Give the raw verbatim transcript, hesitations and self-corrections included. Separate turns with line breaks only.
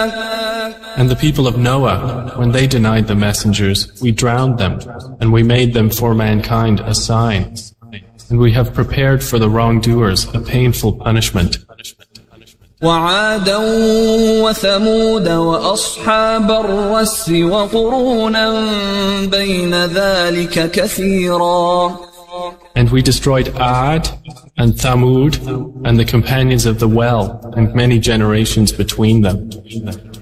And the people of Noah, when they denied the messengers, we drowned them, and we made them for mankind a sign. And we have prepared for the wrongdoers a painful punishment.
وعادا وثمود وأصحاب الرس وقرونا بين ذلك كثيرا.
And we destroyed Ad and Thamud and the companions of the well and many generations between them.